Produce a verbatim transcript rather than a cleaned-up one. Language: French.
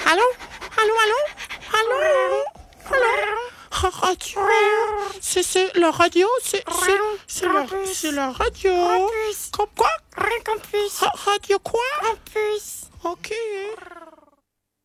Allô? Allô, allô? Allô? Allô? Ah, radio. C'est, c'est la radio? C'est, c'est, c'est la, c'est la radio. Comme quoi? Rien qu'en plus. Ah, radio quoi?